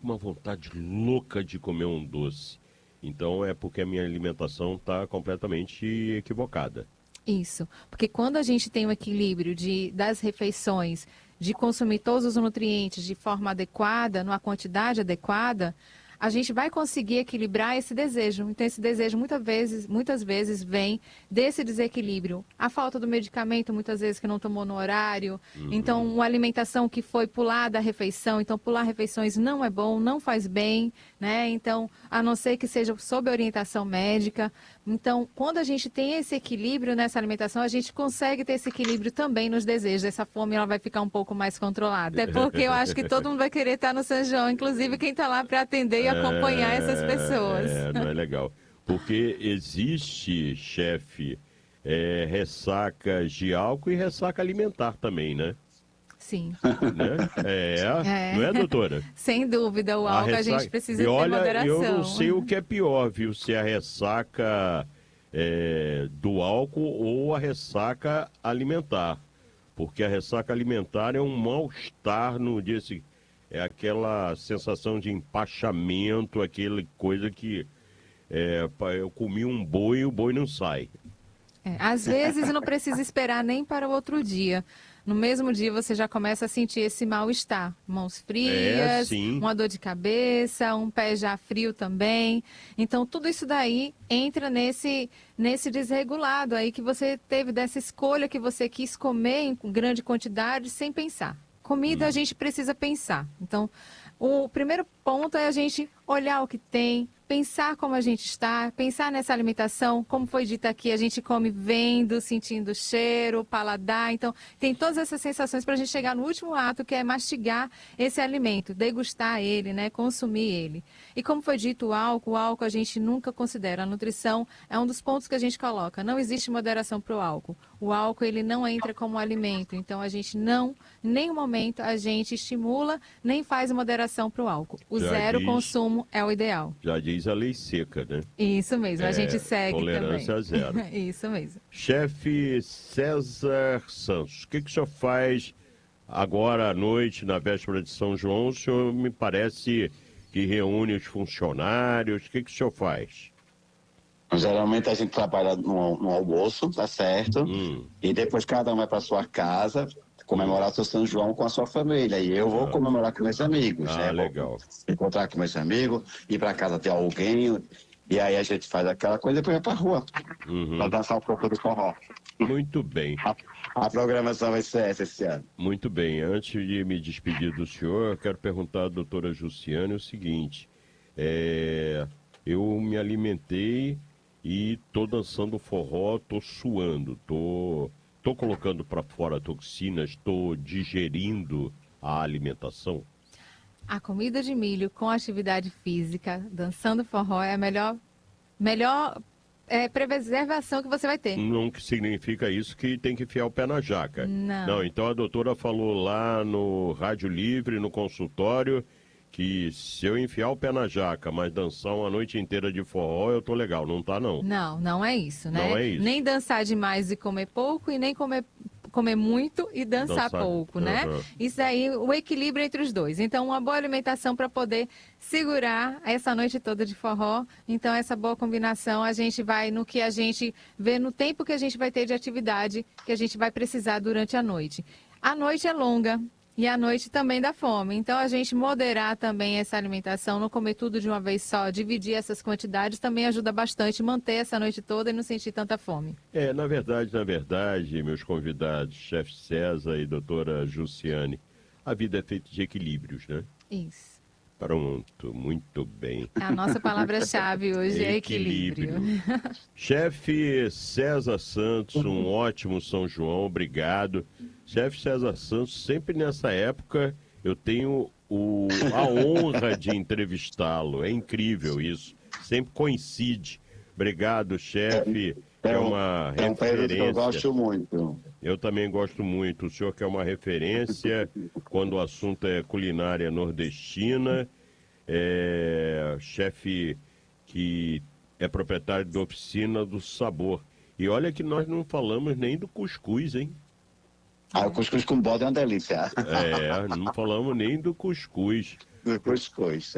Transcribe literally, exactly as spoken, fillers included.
uma vontade louca de comer um doce. Então é porque a minha alimentação está completamente equivocada. Isso, porque quando a gente tem o equilíbrio de, das refeições, de consumir todos os nutrientes de forma adequada, numa quantidade adequada, a gente vai conseguir equilibrar esse desejo. Então, esse desejo muitas vezes, muitas vezes vem desse desequilíbrio. A falta do medicamento, muitas vezes, que não tomou no horário. Uhum. Então, uma alimentação que foi pulada a refeição. Então, pular refeições não é bom, não faz bem, né? Então, a não ser que seja sob orientação médica. Então, quando a gente tem esse equilíbrio nessa alimentação, a gente consegue ter esse equilíbrio também nos desejos. Essa fome, ela vai ficar um pouco mais controlada. Até porque eu acho que todo mundo vai querer estar no São João, inclusive quem está lá para atender e acompanhar essas pessoas. É, não é legal. Porque existe, chefe, é, ressacas de álcool e ressaca alimentar também, né? Sim. Né? É, É. não é, doutora? Sem dúvida, o A álcool a gente ressaca... precisa E ter olha, moderação. eu não sei o que é pior, viu? Se é a ressaca é, do álcool ou a ressaca alimentar. Porque a ressaca alimentar é um mal-estar no dia seguinte. É aquela sensação de empachamento, aquela coisa que é, eu comi um boi e o boi não sai. É, às vezes não precisa esperar nem para o outro dia. No mesmo dia você já começa a sentir esse mal-estar. Mãos É, frias, sim. uma dor de cabeça, um pé já frio também. Então tudo isso daí entra nesse, nesse desregulado aí que você teve dessa escolha que você quis comer em grande quantidade sem pensar. Comida a gente precisa pensar. Então, o primeiro ponto é a gente olhar o que tem, pensar como a gente está, pensar nessa alimentação, como foi dito aqui, a gente come vendo, sentindo o cheiro, o paladar. Então, tem todas essas sensações para a gente chegar no último ato, que é mastigar esse alimento, degustar ele, né, consumir ele. E como foi dito, o álcool, o álcool a gente nunca considera. A nutrição é um dos pontos que a gente coloca. Não existe moderação para o álcool. O álcool, ele não entra como alimento. Então, a gente não, em nenhum momento, a gente estimula, nem faz moderação para o álcool. O Já zero diz- consumo é o ideal. Já diz a lei seca, né? Isso mesmo, a É, gente segue tolerância também. a zero. Isso mesmo. Chefe César Santos, o que, que o senhor faz agora à noite, na véspera de São João? O senhor me parece que reúne os funcionários. O que, que o senhor faz? Geralmente a gente trabalha no, no almoço, tá certo? Hum. E depois cada um vai para sua casa comemorar seu São João com a sua família. E eu vou Ah. comemorar com meus amigos, Ah, né? Vou legal. encontrar com meus amigos, ir para casa de alguém. E aí a gente faz aquela coisa e depois vai pra rua. Uhum. Pra dançar um pouco do forró. Muito bem, A, a programação vai ser essa esse ano. muito bem. Antes de me despedir do senhor, eu quero perguntar à doutora Jussiane o seguinte. É, eu me alimentei e tô dançando forró, tô suando, tô, tô colocando para fora toxinas, tô digerindo a alimentação. A comida de milho com atividade física, dançando forró, é a melhor, melhor é, preservação que você vai ter. Não que significa isso que tem que enfiar o pé na jaca. Não. Não, então a doutora falou lá no Rádio Livre, no consultório, que se eu enfiar o pé na jaca, mas dançar uma noite inteira de forró, eu tô legal. Não tá, não. Não, não é isso, né? Não é isso. Nem dançar demais e comer pouco, e nem comer, comer muito e dançar, Dançar, pouco, né? aham. Isso aí, o equilíbrio entre os dois. Então, uma boa alimentação para poder segurar essa noite toda de forró. Então, essa boa combinação, a gente vai no que a gente vê no tempo que a gente vai ter de atividade que a gente vai precisar durante a noite. A noite é longa. E à noite também dá fome. Então, a gente moderar também essa alimentação, não comer tudo de uma vez só, dividir essas quantidades, também ajuda bastante manter essa noite toda e não sentir tanta fome. É, na verdade, na verdade, meus convidados, chefe César e doutora Jussiane, a vida é feita de equilíbrios, né? Isso. Pronto, muito bem. A nossa palavra-chave hoje é equilíbrio. Chefe César Santos, um ótimo São João, obrigado. Chefe César Santos, sempre nessa época eu tenho o, a honra de entrevistá-lo. É incrível isso. Sempre coincide. Obrigado, chefe. É uma É um período que eu referência. gosto muito. Eu também gosto muito. O senhor que é uma referência quando o assunto é culinária nordestina. É chefe que é proprietário da Oficina do Sabor. E olha que nós não falamos nem do cuscuz, hein? Ah, o cuscuz com bode é uma delícia. É, não falamos nem do cuscuz. Do cuscuz.